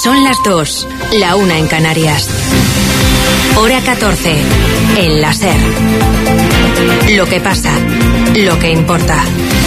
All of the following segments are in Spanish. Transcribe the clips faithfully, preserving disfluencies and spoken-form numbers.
Son las dos, la una en Canarias. Hora catorce, en la SER. Lo que pasa, lo que importa.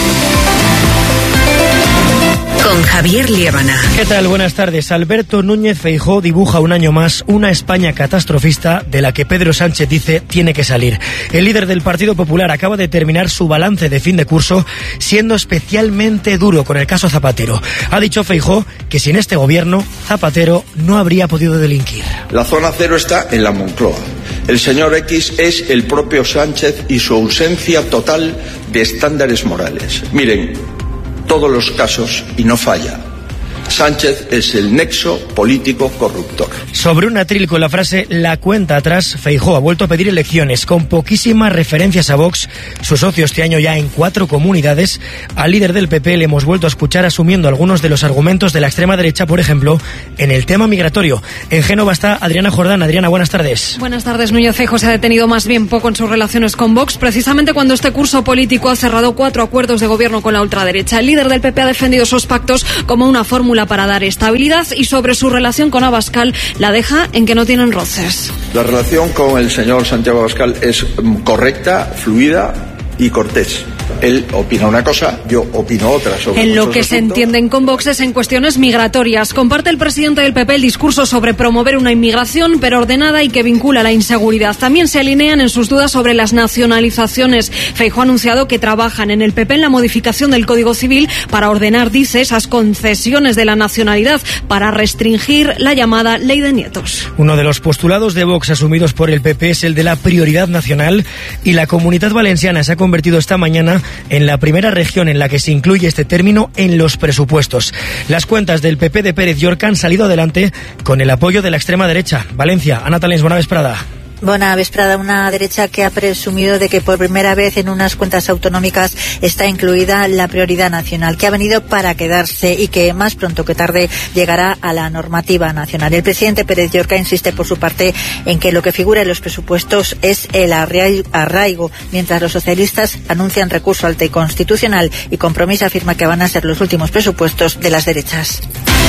Con Javier Liébana. ¿Qué tal? Buenas tardes. Alberto Núñez Feijóo dibuja un año más una España catastrofista de la que Pedro Sánchez dice tiene que salir. El líder del Partido Popular acaba de terminar su balance de fin de curso siendo especialmente duro con el caso Zapatero. Ha dicho Feijóo que sin este gobierno Zapatero no habría podido delinquir. La zona cero está en la Moncloa. El señor X es el propio Sánchez y su ausencia total de estándares morales. Miren, todos los casos y no falla. Sánchez es el nexo político corruptor. Sobre un atril con la frase "la cuenta atrás", Feijóo ha vuelto a pedir elecciones con poquísimas referencias a Vox, su socio este año ya en cuatro comunidades. Al líder del P P le hemos vuelto a escuchar asumiendo algunos de los argumentos de la extrema derecha, por ejemplo, en el tema migratorio. En Génova está Adriana Jordán. Adriana, buenas tardes. Buenas tardes. Núñez Feijóo se ha detenido más bien poco en sus relaciones con Vox, precisamente cuando este curso político ha cerrado cuatro acuerdos de gobierno con la ultraderecha. El líder del P P ha defendido esos pactos como una fórmula para dar estabilidad y sobre su relación con Abascal la deja en que no tienen roces. La relación con el señor Santiago Abascal es correcta, fluida y cortés. Él opina una cosa, yo opino otra. Sobre en lo que se entienden con Vox es en cuestiones migratorias. Comparte el presidente del P P el discurso sobre promover una inmigración, pero ordenada y que vincula la inseguridad. También se alinean en sus dudas sobre las nacionalizaciones. Feijóo ha anunciado que trabajan en el P P en la modificación del Código Civil para ordenar, dice, esas concesiones de la nacionalidad para restringir la llamada ley de nietos. Uno de los postulados de Vox asumidos por el P P es el de la prioridad nacional y la Comunidad Valenciana se ha convertido esta mañana en la primera región en la que se incluye este término en los presupuestos. Las cuentas del P P de Pérez Llorca han salido adelante con el apoyo de la extrema derecha. Valencia, Ana Talens, buena vesprada. Buena vesprada. Una derecha que ha presumido de que por primera vez en unas cuentas autonómicas está incluida la prioridad nacional, que ha venido para quedarse y que más pronto que tarde llegará a la normativa nacional. El presidente Pérez Llorca insiste por su parte en que lo que figura en los presupuestos es el arraigo, mientras los socialistas anuncian recurso al T Constitucional y Compromís afirma que van a ser los últimos presupuestos de las derechas.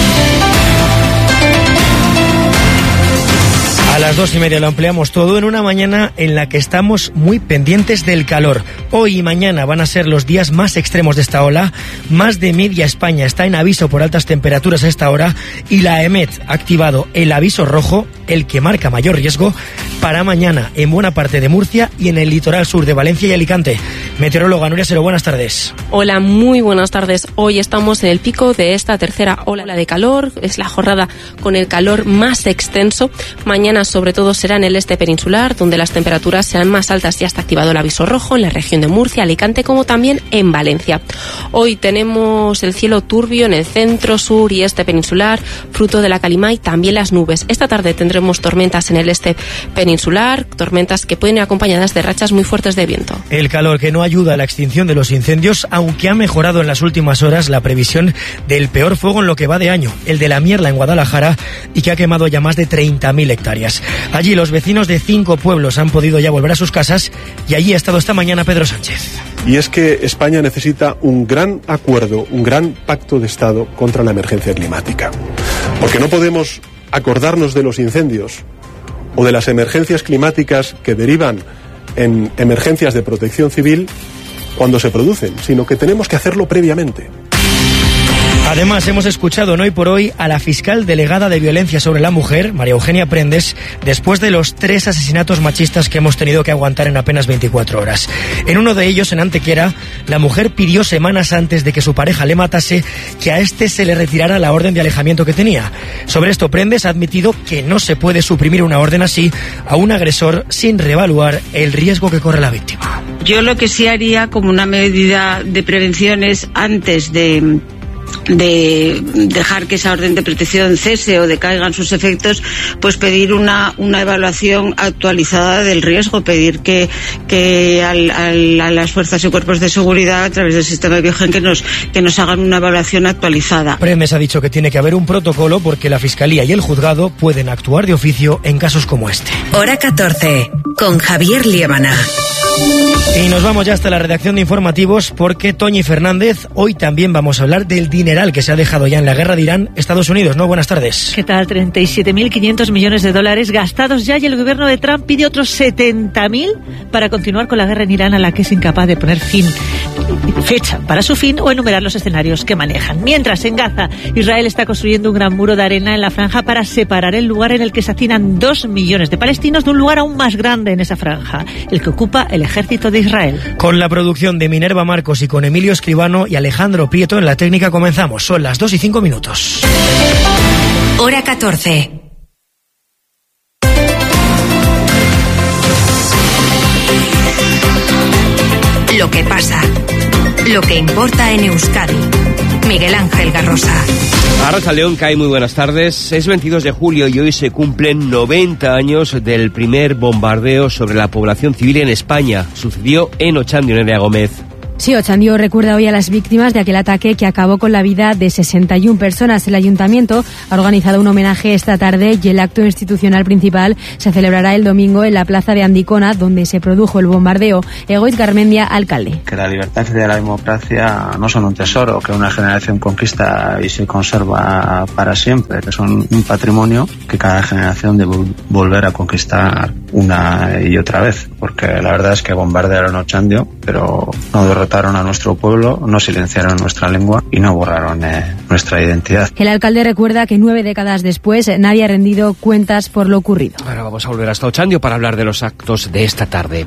A las dos y media lo ampliamos todo en una mañana en la que estamos muy pendientes del calor. Hoy y mañana van a ser los días más extremos de esta ola. Más de media España está en aviso por altas temperaturas a esta hora y la EMET ha activado el aviso rojo, el que marca mayor riesgo, para mañana en buena parte de Murcia y en el litoral sur de Valencia y Alicante. Meteoróloga Nuria Sero, buenas tardes. Hola, muy buenas tardes. Hoy estamos en el pico de esta tercera ola de calor. Es la jornada con el calor más extenso. Mañana sobre todo será en el este peninsular, donde las temperaturas serán más altas. Ya está activado el aviso rojo en la región de Murcia, Alicante, como también en Valencia. Hoy tenemos el cielo turbio en el centro, sur y este peninsular, fruto de la calima y también las nubes. Esta tarde tendremos tormentas en el este peninsular, tormentas que pueden ir acompañadas de rachas muy fuertes de viento. El calor que no ayuda a la extinción de los incendios, aunque ha mejorado en las últimas horas la previsión del peor fuego en lo que va de año, el de la Mierla en Guadalajara, y que ha quemado ya más de treinta mil hectáreas. Allí los vecinos de cinco pueblos han podido ya volver a sus casas y allí ha estado esta mañana Pedro Sánchez. Y es que España necesita un gran acuerdo, un gran pacto de Estado contra la emergencia climática. Porque no podemos acordarnos de los incendios o de las emergencias climáticas que derivan en emergencias de protección civil cuando se producen, sino que tenemos que hacerlo previamente. Además, hemos escuchado en Hoy por Hoy a la fiscal delegada de Violencia sobre la Mujer, María Eugenia Prendes, después de los tres asesinatos machistas que hemos tenido que aguantar en apenas veinticuatro horas. En uno de ellos, en Antequera, la mujer pidió semanas antes de que su pareja le matase que a este se le retirara la orden de alejamiento que tenía. Sobre esto, Prendes ha admitido que no se puede suprimir una orden así a un agresor sin reevaluar el riesgo que corre la víctima. Yo lo que sí haría como una medida de prevención es antes de... de dejar que esa orden de protección cese o decaigan sus efectos, pues pedir una, una evaluación actualizada del riesgo, pedir que, que al, al, a las fuerzas y cuerpos de seguridad a través del sistema de Biogen que nos, que nos hagan una evaluación actualizada. Prendes ha dicho que tiene que haber un protocolo porque la Fiscalía y el Juzgado pueden actuar de oficio en casos como este. Hora catorce, con Javier Liébana. Y nos vamos ya hasta la redacción de informativos porque Toñi Fernández, hoy también vamos a hablar del dineral que se ha dejado ya en la guerra de Irán, Estados Unidos, ¿no? Buenas tardes. ¿Qué tal? treinta y siete mil quinientos millones de dólares gastados ya y el gobierno de Trump pide otros setenta mil para continuar con la guerra en Irán a la que es incapaz de poner fin, fecha para su fin o enumerar los escenarios que manejan. Mientras, en Gaza, Israel está construyendo un gran muro de arena en la franja para separar el lugar en el que se hacinan dos millones de palestinos de un lugar aún más grande en esa franja, el que ocupa el ejército de Israel. Con la producción de Minerva Marcos y con Emilio Escribano y Alejandro Prieto en la técnica comenzamos. Son las dos y cinco minutos. Hora catorce. Lo que pasa, lo que importa en Euskadi. Miguel Ángel Garrosa. Arratsaldeon, Kai, muy buenas tardes. Es veintidós de julio y hoy se cumplen noventa años del primer bombardeo sobre la población civil en España. Sucedió en Otxandio, Nerea Gómez. Sí, Otxandio recuerda hoy a las víctimas de aquel ataque que acabó con la vida de sesenta y una personas. El Ayuntamiento ha organizado un homenaje esta tarde y el acto institucional principal se celebrará el domingo en la plaza de Andicona, donde se produjo el bombardeo. Egoitz Garmendia, alcalde. Que la libertad y la democracia no son un tesoro que una generación conquista y se conserva para siempre, que son un patrimonio que cada generación debe volver a conquistar una y otra vez, porque la verdad es que bombardearon Otxandio, pero no derrotaron a nuestro pueblo, no silenciaron nuestra lengua y no borraron eh, nuestra identidad. El alcalde recuerda que nueve décadas después nadie ha rendido cuentas por lo ocurrido. Ahora vamos a volver hasta Otxandio para hablar de los actos de esta tarde.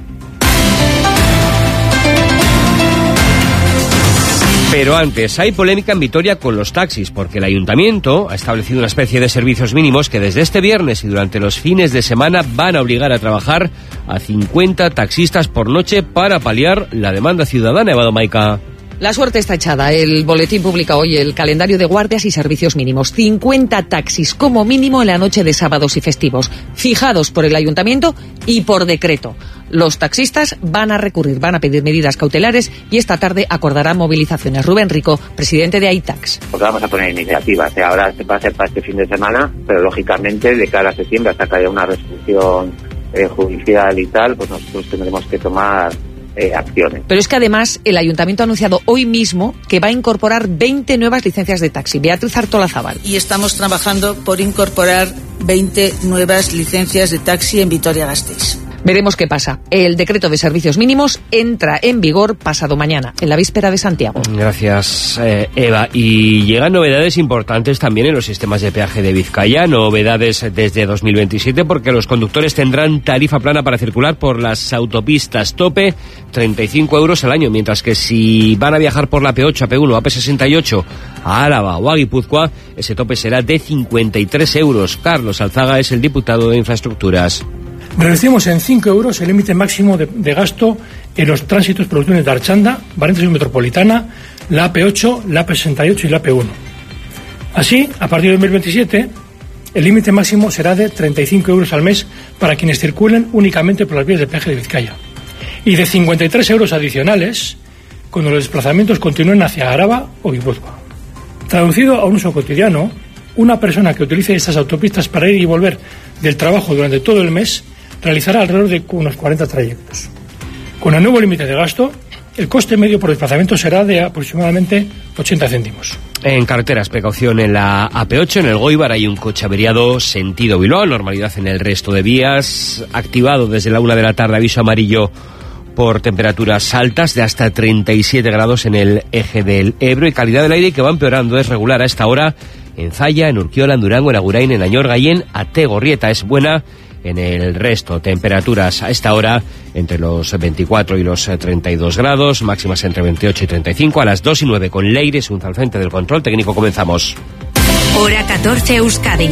Pero antes, hay polémica en Vitoria con los taxis, porque el Ayuntamiento ha establecido una especie de servicios mínimos que desde este viernes y durante los fines de semana van a obligar a trabajar a cincuenta taxistas por noche para paliar la demanda ciudadana. Evado Maica. La suerte está echada. El boletín publica hoy el calendario de guardias y servicios mínimos. cincuenta taxis como mínimo en la noche de sábados y festivos, fijados por el Ayuntamiento y por decreto. Los taxistas van a recurrir, van a pedir medidas cautelares y esta tarde acordarán movilizaciones. Rubén Rico, presidente de AITAX. Porque vamos a poner iniciativas. Ahora se va a hacer para este fin de semana, pero lógicamente de cara a septiembre, hasta que haya una resolución eh, judicial y tal, pues nosotros tendremos que tomar Eh, acciones. Pero es que además el Ayuntamiento ha anunciado hoy mismo que va a incorporar veinte nuevas licencias de taxi. Beatriz Artolazábal. Y estamos trabajando por incorporar veinte nuevas licencias de taxi en Vitoria-Gasteiz. Veremos qué pasa. El decreto de servicios mínimos entra en vigor pasado mañana, en la víspera de Santiago. Gracias, eh, Eva. Y llegan novedades importantes también en los sistemas de peaje de Vizcaya. Novedades desde dos mil veintisiete, porque los conductores tendrán tarifa plana para circular por las autopistas. Tope treinta y cinco euros al año, mientras que si van a viajar por la A P ocho, A P uno, A P sesenta y ocho, a Álava o a Guipúzcoa, ese tope será de cincuenta y tres euros. Carlos Alzaga es el diputado de Infraestructuras. Reducimos en cinco euros el límite máximo de, de gasto en los tránsitos por los túneles de Archanda, Valencia Metropolitana, la A P ocho, la A P sesenta y ocho y la A P uno. Así, a partir de dos mil veintisiete, el límite máximo será de treinta y cinco euros al mes para quienes circulen únicamente por las vías de peaje de Vizcaya y de cincuenta y tres euros adicionales cuando los desplazamientos continúen hacia Araba o Guipúzcoa. Traducido a un uso cotidiano, una persona que utilice estas autopistas para ir y volver del trabajo durante todo el mes realizará alrededor de unos cuarenta trayectos. Con el nuevo límite de gasto, el coste medio por desplazamiento será de aproximadamente ochenta céntimos. En carreteras, precaución en la A P ocho, en el Goibar hay un coche averiado sentido Bilbao, normalidad en el resto de vías, activado desde la una de la tarde aviso amarillo por temperaturas altas de hasta treinta y siete grados en el eje del Ebro y calidad del aire que va empeorando, es regular a esta hora en Zalla, en Urquiola, en Durango, en Agurain, en Añorga y en Ategorrieta. Es buena en el resto. Temperaturas a esta hora entre los veinticuatro y los treinta y dos grados, máximas entre veintiocho y treinta y cinco. A las dos y nueve con Leire Sunza al frente del control técnico comenzamos. Hora catorce Euskadi.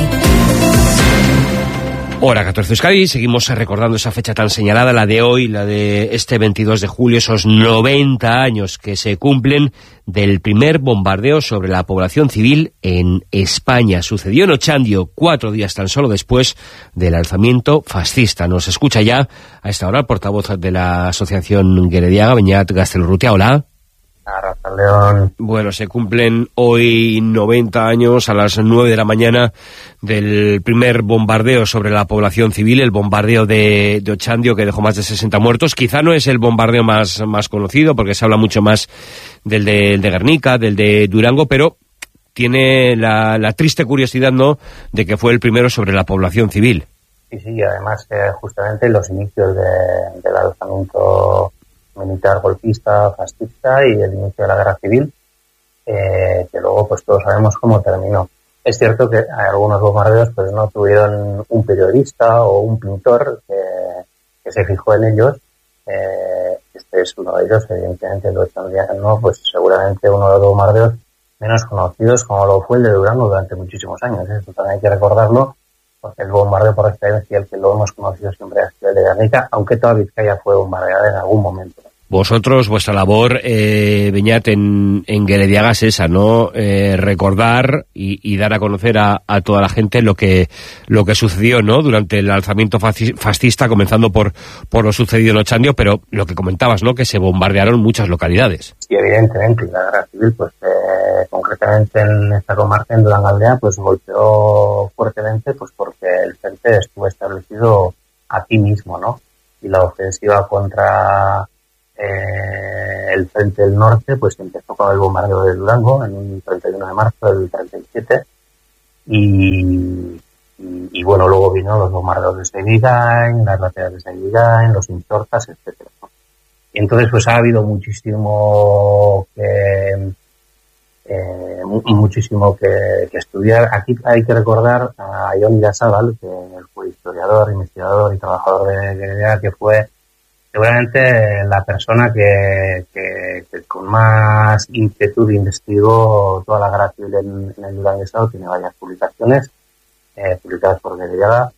Hora catorce Euskadi, seguimos recordando esa fecha tan señalada, la de hoy, la de este veintidós de julio, esos noventa años que se cumplen del primer bombardeo sobre la población civil en España. Sucedió en Otxandio, cuatro días tan solo después del alzamiento fascista. Nos escucha ya a esta hora el portavoz de la asociación Gerediaga, Beñat Gaztelurrutia. Hola. Arrachaldeón. Bueno, se cumplen hoy noventa años a las nueve de la mañana del primer bombardeo sobre la población civil, el bombardeo de, de Otxandio, que dejó más de sesenta muertos. Quizá no es el bombardeo más, más conocido, porque se habla mucho más del de, el de Guernica, del de Durango, pero tiene la, la triste curiosidad, ¿no?, de que fue el primero sobre la población civil. Sí, sí, además eh, justamente los inicios de, del alzamiento militar golpista, fascista y el inicio de la guerra civil, eh, que luego pues todos sabemos cómo terminó. Es cierto que algunos bombardeos pues no tuvieron un periodista o un pintor que, que se fijó en ellos. Eh, este es uno de ellos, evidentemente lo no, pues seguramente uno de los bombardeos menos conocidos, como lo fue el de Durango durante muchísimos años. Esto también hay que recordarlo, porque el bombardeo por excelencia, el que lo hemos conocido siempre, ha sido el de Guernica, aunque toda Vizcaya fue bombardeada en algún momento. Vosotros, vuestra labor, eh, Beñat, en, en Gerediaga es esa, ¿no? Eh, recordar y, y dar a conocer a, a toda la gente lo que lo que sucedió, ¿no?, durante el alzamiento fascista, comenzando por por lo sucedido en Otxandio, pero lo que comentabas, ¿no?, que se bombardearon muchas localidades. Sí, evidentemente, la guerra civil, pues eh, concretamente en esta comarca, en Durangaldea, pues golpeó fuertemente, pues porque el frente estuvo establecido aquí mismo, ¿no? Y la ofensiva contra Eh, el frente del norte pues empezó con el bombardeo de Durango en un treinta y uno de marzo del treinta y siete y, y, y bueno, luego vino los bombardeos de Seguigain, las baterías de Seguigain, los Intortas, etcétera. Y entonces pues ha habido muchísimo que eh, muchísimo que, que estudiar. Aquí hay que recordar a Jon Irazabal, que fue historiador, investigador y trabajador de Gerediaga, que fue seguramente la persona que, que, que con más inquietud investigó toda la guerra civil en, en el Durango Estado. Tiene varias publicaciones eh, publicadas por Gerediaga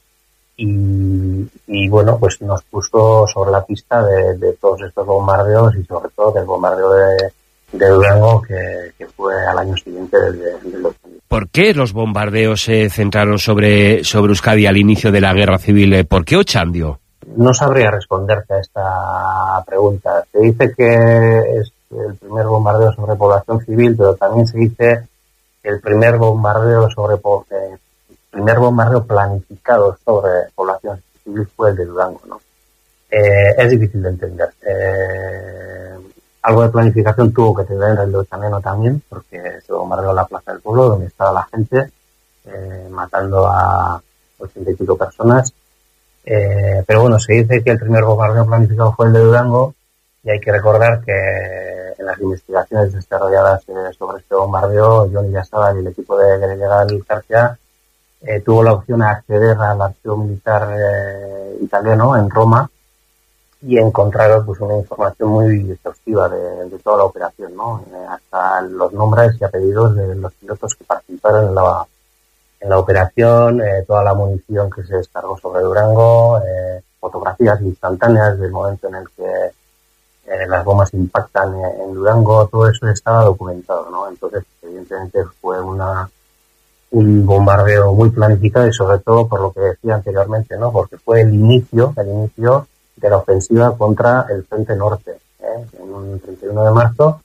y, y bueno, pues nos puso sobre la pista de, de todos estos bombardeos y sobre todo del bombardeo de, de Durango que, que fue al año siguiente del de, del Otxandio. ¿Por qué los bombardeos se centraron sobre, sobre Euskadi al inicio de la guerra civil? ¿Por qué Otxandio? No sabría responderte a esta pregunta. Se dice que es el primer bombardeo sobre población civil, pero también se dice que el primer bombardeo sobre eh, primer bombardeo planificado sobre población civil fue el de Durango, ¿no? Eh, es difícil de entender. Eh, algo de planificación tuvo que tener el de Otxandio también, porque se bombardeó la Plaza del Pueblo, donde estaba la gente, eh, matando a ochenta y pico personas. Eh, pero bueno, se dice que el primer bombardeo planificado fue el de Durango y hay que recordar que en las investigaciones desarrolladas eh, sobre este bombardeo, Jon Irazabal y el equipo de Gerediaga Elkartea eh, tuvo la opción de acceder al archivo militar eh, italiano en Roma y encontraron pues una información muy exhaustiva de, de toda la operación, ¿no? Eh, hasta los nombres y apellidos de los pilotos que participaron en la en la operación, eh, toda la munición que se descargó sobre Durango, eh, fotografías instantáneas del momento en el que eh, las bombas impactan en, en Durango, todo eso estaba documentado, ¿no? Entonces, evidentemente fue una un bombardeo muy planificado y sobre todo por lo que decía anteriormente, ¿no? Porque fue el inicio, el inicio de la ofensiva contra el Frente Norte, ¿eh? En un treinta y uno de marzo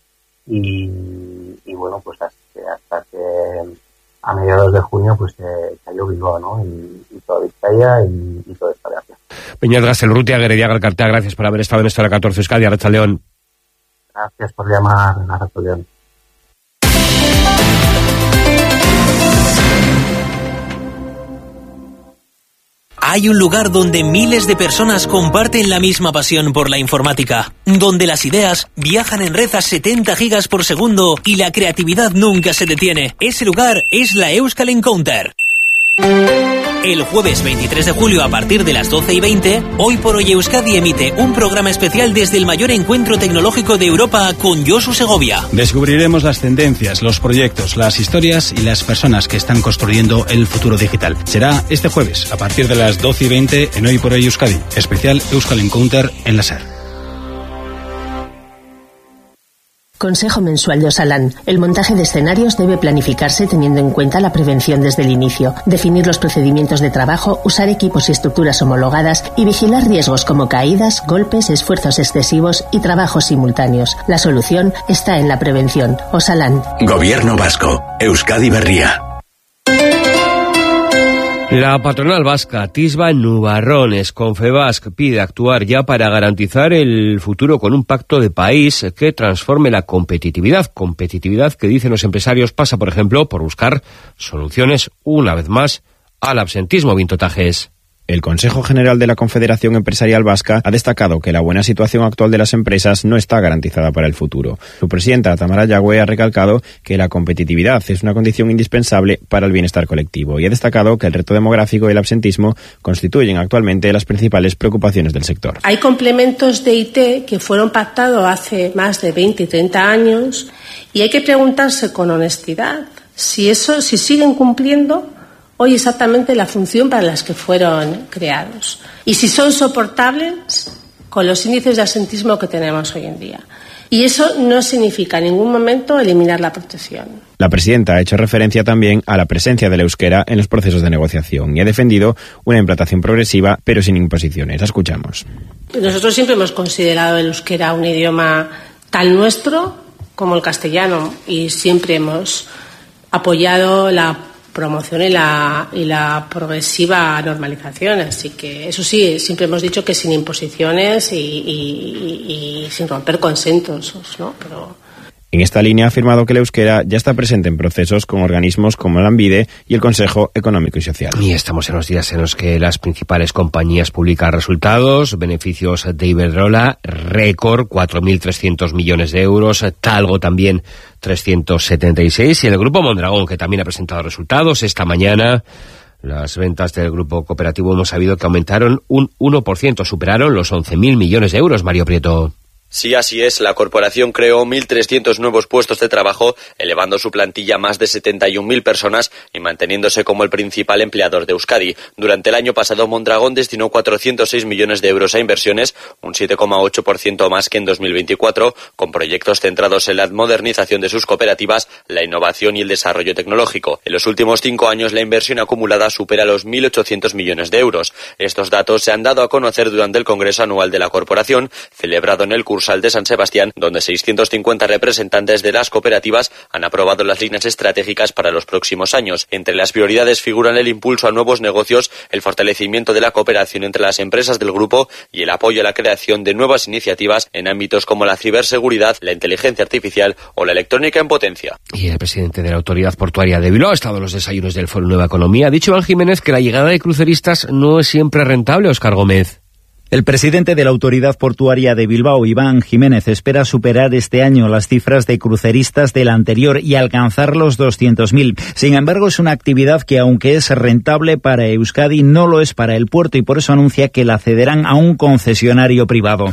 y, y bueno, pues hasta que, hasta que a mediados de junio pues eh, cayó Bilbao, ¿no? Y, y toda Vizcaya y, y toda esta área. Beñat Gaztelurrutia, Gerediaga Elkartea, gracias por haber estado en esta hora catorce Euskadi. Arratsaldeon. Gracias por llamar, Arratsaldeon. Hay un lugar donde miles de personas comparten la misma pasión por la informática, donde las ideas viajan en red a setenta gigas por segundo y la creatividad nunca se detiene. Ese lugar es la Euskal Encounter. El jueves veintitrés de julio a partir de las doce y veinte, Hoy por Hoy Euskadi emite un programa especial desde el mayor encuentro tecnológico de Europa con Josu Segovia. Descubriremos las tendencias, los proyectos, las historias y las personas que están construyendo el futuro digital. Será este jueves a partir de las doce y veinte en Hoy por Hoy Euskadi, especial Euskal Encounter en la SER. Consejo mensual de Osalan. El montaje de escenarios debe planificarse teniendo en cuenta la prevención desde el inicio, definir los procedimientos de trabajo, usar equipos y estructuras homologadas y vigilar riesgos como caídas, golpes, esfuerzos excesivos y trabajos simultáneos. La solución está en la prevención. Osalan. Gobierno vasco. Euskadi Berria. La patronal vasca Tisba Nubarrones Confebask pide actuar ya para garantizar el futuro con un pacto de país que transforme la competitividad. Competitividad que, dicen los empresarios, pasa, por ejemplo, por buscar soluciones, una vez más, al absentismo. Vintotajes. El Consejo General de la Confederación Empresarial Vasca ha destacado que la buena situación actual de las empresas no está garantizada para el futuro. Su presidenta, Tamara Yagüe, ha recalcado que la competitividad es una condición indispensable para el bienestar colectivo y ha destacado que el reto demográfico y el absentismo constituyen actualmente las principales preocupaciones del sector. Hay complementos de I T que fueron pactados hace más de veinte y treinta años y hay que preguntarse con honestidad si eso, si siguen cumpliendo hoy exactamente la función para las que fueron creados y si son soportables con los índices de absentismo que tenemos hoy en día. Y eso no significa en ningún momento eliminar la protección. La presidenta ha hecho referencia también a la presencia del euskera en los procesos de negociación y ha defendido una implantación progresiva pero sin imposiciones. La escuchamos. Nosotros siempre hemos considerado el euskera un idioma tan nuestro como el castellano y siempre hemos apoyado la promoción y la, y la progresiva normalización. Así que, eso sí, siempre hemos dicho que sin imposiciones y, y, y, y sin romper consensos, ¿no? Pero... En esta línea ha afirmado que el euskera ya está presente en procesos con organismos como la ANVIDE y el Consejo Económico y Social. Y estamos en los días en los que las principales compañías publican resultados, beneficios de Iberdrola, récord, cuatro mil trescientos millones de euros, Talgo también trescientos setenta y seis, y el Grupo Mondragón, que también ha presentado resultados esta mañana. Las ventas del grupo cooperativo hemos sabido que aumentaron un uno por ciento, superaron los once mil millones de euros, Mario Prieto. Sí, así es. La corporación creó mil trescientos nuevos puestos de trabajo, elevando su plantilla a más de setenta y un mil personas y manteniéndose como el principal empleador de Euskadi. Durante el año pasado, Mondragón destinó cuatrocientos seis millones de euros a inversiones, un siete coma ocho por ciento más que en dos mil veinticuatro, con proyectos centrados en la modernización de sus cooperativas, la innovación y el desarrollo tecnológico. En los últimos cinco años, la inversión acumulada supera los mil ochocientos millones de euros. Estos datos se han dado a conocer durante el Congreso Anual de la Corporación, celebrado en el curso de San Sebastián, donde seiscientos cincuenta representantes de las cooperativas han aprobado las líneas estratégicas para los próximos años. Entre las prioridades figuran el impulso a nuevos negocios, el fortalecimiento de la cooperación entre las empresas del grupo y el apoyo a la creación de nuevas iniciativas en ámbitos como la ciberseguridad, la inteligencia artificial o la electrónica en potencia. Y el presidente de la Autoridad Portuaria de Bilbao ha estado en los desayunos del Foro Nueva Economía. Ha dicho Iván Jiménez que la llegada de cruceristas no es siempre rentable, Óscar Gómez. El presidente de la Autoridad Portuaria de Bilbao, Iván Jiménez, espera superar este año las cifras de cruceristas del anterior y alcanzar los doscientos mil. Sin embargo, es una actividad que, aunque es rentable para Euskadi, no lo es para el puerto y por eso anuncia que la cederán a un concesionario privado.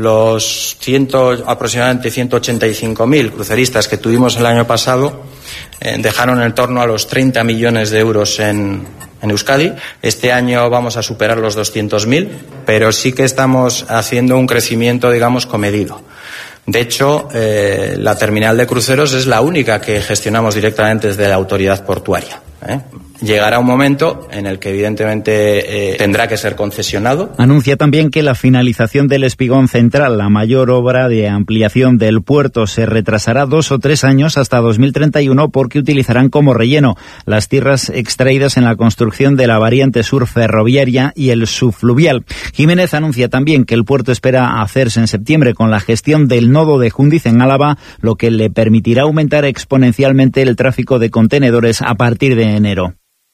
Los ciento, aproximadamente ciento ochenta y cinco mil cruceristas que tuvimos el año pasado eh, dejaron en torno a los treinta millones de euros en, en Euskadi. Este año vamos a superar los doscientos mil, pero sí que estamos haciendo un crecimiento, digamos, comedido. De hecho, eh, la terminal de cruceros es la única que gestionamos directamente desde la autoridad portuaria, ¿eh? Llegará un momento en el que evidentemente eh, tendrá que ser concesionado. Anuncia también que la finalización del espigón central, la mayor obra de ampliación del puerto, se retrasará dos o tres años hasta dos mil treinta y uno porque utilizarán como relleno las tierras extraídas en la construcción de la variante sur ferroviaria y el subfluvial. Jiménez anuncia también que el puerto espera hacerse en septiembre con la gestión del nodo de Jundiz en Álava, lo que le permitirá aumentar exponencialmente el tráfico de contenedores a partir de enero.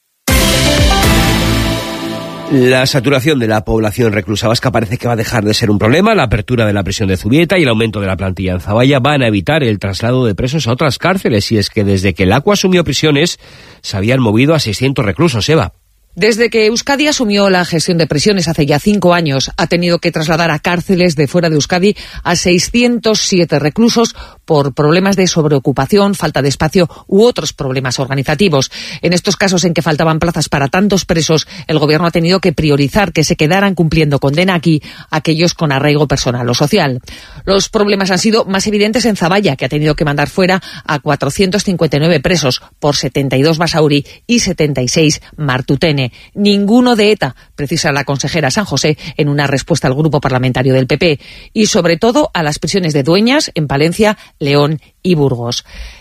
La saturación de la población reclusa vasca parece que va a dejar de ser un problema. La apertura de la prisión de Zubieta y el aumento de la plantilla en Zaballa van a evitar el traslado de presos a otras cárceles. Y es que desde que el Aqua asumió prisiones se habían movido a seiscientos reclusos, Eva. Desde que Euskadi asumió la gestión de prisiones hace ya cinco años, ha tenido que trasladar a cárceles de fuera de Euskadi a seiscientos siete reclusos por problemas de sobreocupación, falta de espacio u otros problemas organizativos. En estos casos en que faltaban plazas para tantos presos, el Gobierno ha tenido que priorizar que se quedaran cumpliendo condena aquí aquellos con arraigo personal o social. Los problemas han sido más evidentes en Zaballa, que ha tenido que mandar fuera a cuatrocientos cincuenta y nueve presos por setenta y dos Basauri y setenta y seis Martutene. Ninguno de ETA, precisa la consejera San José en una respuesta al grupo parlamentario del P P, y sobre todo a las prisiones de Dueñas, en Palencia, León y Burgos.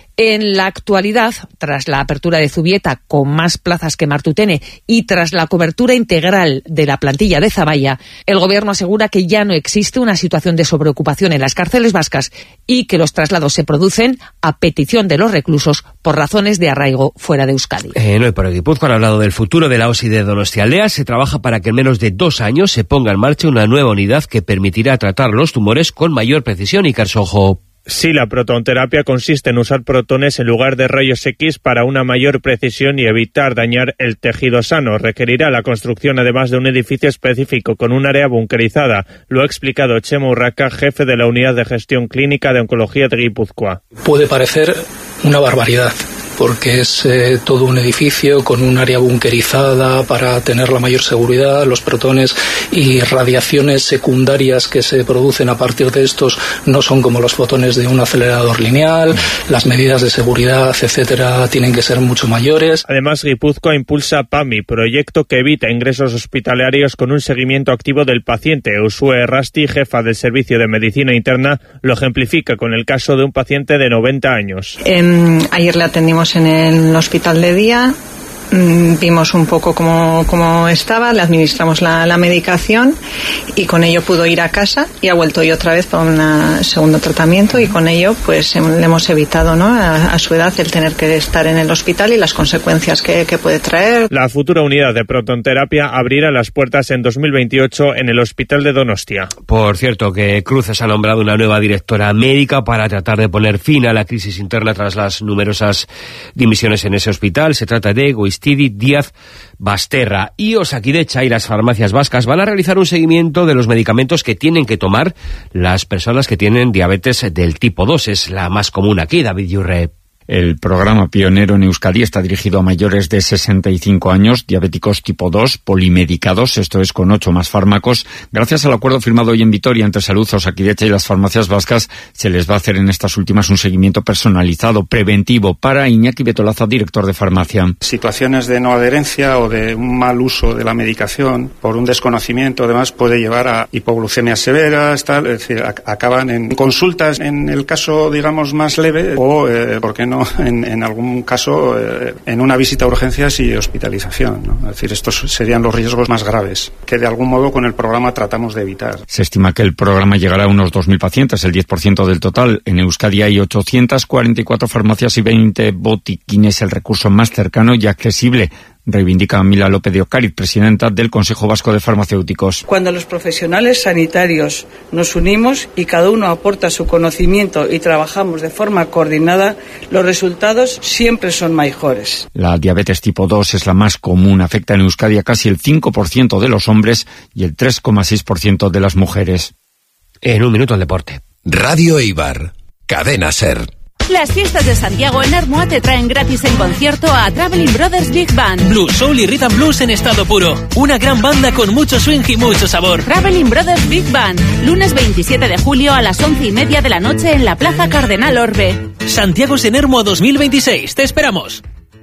En la actualidad, tras la apertura de Zubieta con más plazas que Martutene y tras la cobertura integral de la plantilla de Zaballa, el Gobierno asegura que ya no existe una situación de sobreocupación en las cárceles vascas y que los traslados se producen a petición de los reclusos por razones de arraigo fuera de Euskadi. En Hoy por Guipúzcoa han hablado del futuro de la O S I de Donostialdea. Se trabaja para que en menos de dos años se ponga en marcha una nueva unidad que permitirá tratar los tumores con mayor precisión. Y Carsojo. Sí, la protonterapia consiste en usar protones en lugar de rayos X para una mayor precisión y evitar dañar el tejido sano. Requerirá la construcción además de un edificio específico con un área bunkerizada. Lo ha explicado Chema Urraca, jefe de la Unidad de Gestión Clínica de Oncología de Guipúzcoa. Puede parecer una barbaridad, porque es eh, todo un edificio con un área bunkerizada para tener la mayor seguridad. Los protones y radiaciones secundarias que se producen a partir de estos no son como los fotones de un acelerador lineal. Las medidas de seguridad, etcétera, tienen que ser mucho mayores. Además, Guipúzcoa impulsa PAMI, proyecto que evita ingresos hospitalarios con un seguimiento activo del paciente. Usue Rasti, jefa del Servicio de Medicina Interna, lo ejemplifica con el caso de un paciente de noventa años. Eh, ayer le atendimos en el hospital de día, vimos un poco cómo, cómo estaba, le administramos la, la medicación y con ello pudo ir a casa y ha vuelto hoy otra vez para un segundo tratamiento y con ello pues le hemos evitado, ¿no?, a, a su edad el tener que estar en el hospital y las consecuencias que, que puede traer. La futura unidad de protonterapia abrirá las puertas en dos mil veintiocho en el Hospital de Donostia. Por cierto, que Cruces ha nombrado una nueva directora médica para tratar de poner fin a la crisis interna tras las numerosas dimisiones en ese hospital. Se trata de Goiztidi Díaz Basterra. Y Osakidecha y las farmacias vascas van a realizar un seguimiento de los medicamentos que tienen que tomar las personas que tienen diabetes del tipo dos. Es la más común aquí, David Yurre. El programa pionero en Euskadi está dirigido a mayores de sesenta y cinco años, diabéticos tipo dos, polimedicados, esto es con ocho más fármacos. Gracias al acuerdo firmado hoy en Vitoria entre Salud, Osakidecha y las farmacias vascas, se les va a hacer en estas últimas un seguimiento personalizado, preventivo, para Iñaki Betolaza, director de farmacia. Situaciones de no adherencia o de un mal uso de la medicación por un desconocimiento, además, puede llevar a hipoglucemias severas, tal, es decir, a- acaban en consultas en el caso, digamos, más leve o, eh, ¿por qué no?, En, en algún caso eh, en una visita a urgencias y hospitalización, ¿no? Es decir, estos serían los riesgos más graves que de algún modo con el programa tratamos de evitar. Se estima que el programa llegará a unos dos mil pacientes, el diez por ciento del total. En Euskadi hay ochocientas cuarenta y cuatro farmacias y veinte botiquines, el recurso más cercano y accesible, reivindica Mila López de Ocariz, presidenta del Consejo Vasco de Farmacéuticos. Cuando los profesionales sanitarios nos unimos y cada uno aporta su conocimiento y trabajamos de forma coordinada, los resultados siempre son mejores. La diabetes tipo dos es la más común, afecta en Euskadi a casi el cinco por ciento de los hombres y el tres coma seis por ciento de las mujeres. En un minuto el deporte. Radio Eibar, Cadena Ser. Las fiestas de Santiago en Ermua te traen gratis en concierto a Traveling Brothers Big Band. Blues, soul y rhythm blues en estado puro. Una gran banda con mucho swing y mucho sabor. Traveling Brothers Big Band, lunes veintisiete de julio a las once y media de la noche en la Plaza Cardenal Orbe. Santiago en Ermua dos mil veintiséis. Te esperamos.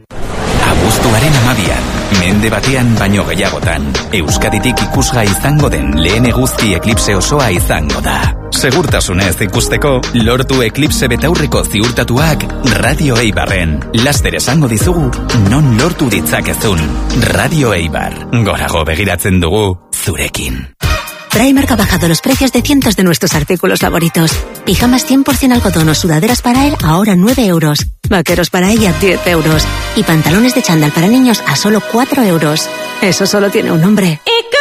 Abuztuaren amabian, mende batean baino gehiagotan, Euskaditik ikusga izango den lehen eguzki eklipse osoa izango da. Segurtasunez ikusteko, lortu eklipse betaurreko ziurtatuak Radio Eibarren. Laster esango dizugu, non lortu ditzakezun. Radio Eibar, gorago begiratzen dugu, zurekin. Primark ha bajado los precios de cientos de nuestros artículos favoritos. Pijamas cien por ciento algodón o sudaderas para él ahora nueve euros. Vaqueros para ella diez euros. Y pantalones de chándal para niños a solo cuatro euros. Eso solo tiene un nombre.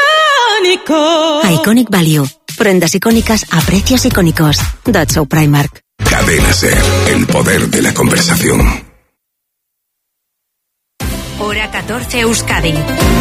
¡Icónico! Iconic Value. Prendas icónicas a precios icónicos. That's so Primark. Cadena Ser, el poder de la conversación. Hora catorce Euskadi.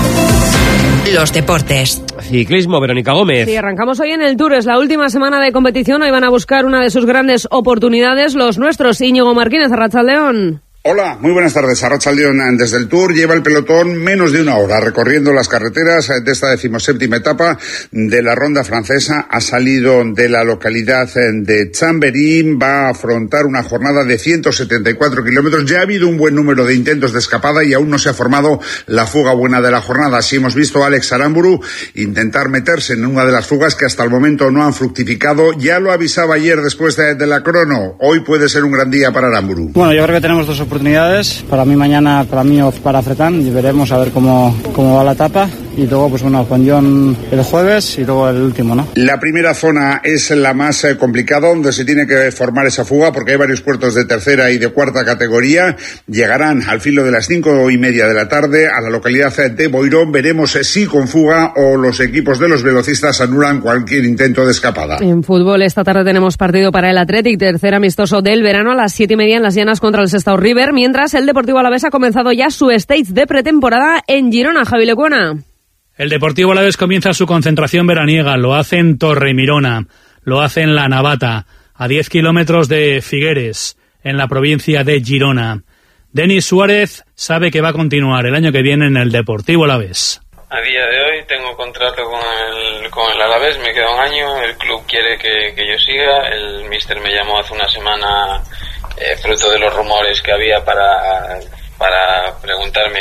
Los deportes. Ciclismo, Verónica Gómez. Sí, arrancamos hoy en el Tour. Es la última semana de competición. Hoy van a buscar una de sus grandes oportunidades los nuestros. Íñigo Martínez, Arratsaldeón. Hola, muy buenas tardes. Arratsaldeón. Desde el Tour lleva el pelotón menos de una hora recorriendo las carreteras de esta decimoséptima etapa de la ronda francesa. Ha salido de la localidad de Chambéry, va a afrontar una jornada de ciento setenta y cuatro kilómetros. Ya ha habido un buen número de intentos de escapada y aún no se ha formado la fuga buena de la jornada. Así hemos visto a Alex Aramburu intentar meterse en una de las fugas que hasta el momento no han fructificado. Ya lo avisaba ayer después de, de la crono. Hoy puede ser un gran día para Aramburu. Bueno, yo creo que tenemos dos oportunidades, para mí mañana, para mí o para Fretán, y veremos a ver cómo, cómo va la etapa, y luego pues bueno, con John el jueves y luego el último, ¿no? La primera zona es la más eh, complicada, donde se tiene que formar esa fuga, porque hay varios puertos de tercera y de cuarta categoría. Llegarán al filo de las cinco y media de la tarde a la localidad de Boirón. Veremos si con fuga o los equipos de los velocistas anulan cualquier intento de escapada. En fútbol, esta tarde tenemos partido para el Athletic, tercer amistoso del verano a las siete y media en Las Llanas contra el Sestao River, mientras el Deportivo Alavés ha comenzado ya su stage de pretemporada en Girona. Javi Lecuona. El Deportivo Alavés comienza su concentración veraniega, lo hace en Torremirona, lo hace en La Navata, a diez kilómetros de Figueres, en la provincia de Girona. Denis Suárez sabe que va a continuar el año que viene en el Deportivo Alavés. A día de hoy tengo contrato con el, con el Alavés, me queda un año, el club quiere que, que yo siga, el míster me llamó hace una semana, eh, fruto de los rumores que había, para, para preguntarme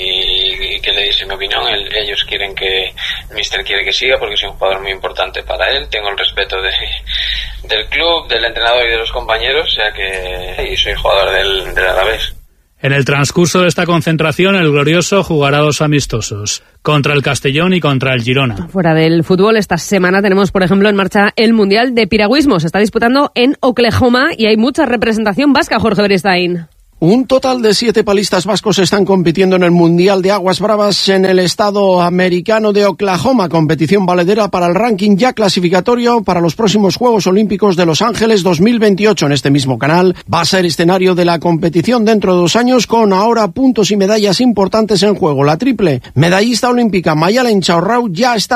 y, y que le diese mi opinión. El, ellos quieren que, el míster quiere que siga porque soy un jugador muy importante para él, tengo el respeto de, del club, del entrenador y de los compañeros, o sea que y soy jugador del, del Alavés. En el transcurso de esta concentración, el Glorioso jugará dos amistosos, contra el Castellón y contra el Girona. Fuera del fútbol, esta semana tenemos, por ejemplo, en marcha el Mundial de Piragüismo. Se está disputando en Oklahoma y hay mucha representación vasca, Jorge Beristain. Un total de siete palistas vascos están compitiendo en el Mundial de Aguas Bravas en el estado americano de Oklahoma, competición valedera para el ranking ya clasificatorio para los próximos Juegos Olímpicos de Los Ángeles dos mil veintiocho. En este mismo canal va a ser escenario de la competición dentro de dos años, con ahora puntos y medallas importantes en juego. La triple medallista olímpica Mayalen Chaurrau ya está